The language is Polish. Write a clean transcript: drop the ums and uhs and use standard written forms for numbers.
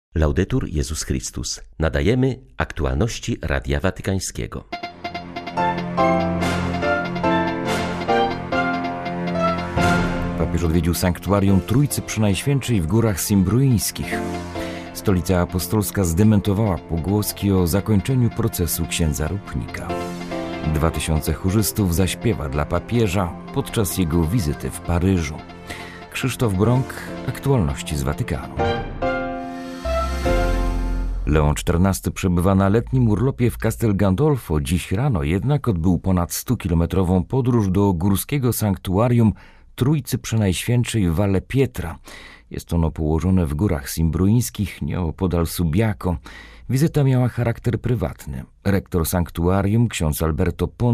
Laudetur Jezus Chrystus. Nadajemy aktualności Radia Watykańskiego. Papież odwiedził sanktuarium Trójcy Przenajświętszej w Górach Simbruińskich. Stolica Apostolska zdementowała pogłoski o zakończeniu procesu księdza Rupnika. 2000 chórzystów zaśpiewa dla papieża podczas jego wizyty w Paryżu. Krzysztof Brąk, aktualności z Watykanu. Leon XIV przebywa na letnim urlopie w Castel Gandolfo. Dziś rano jednak odbył ponad 100-kilometrową podróż do górskiego sanktuarium Trójcy Przenajświętszej w Valle Pietra. Jest ono położone w Górach Simbruińskich, nieopodal Subiaco. Wizyta miała charakter prywatny. Rektor sanktuarium, ksiądz Alberto Ponti,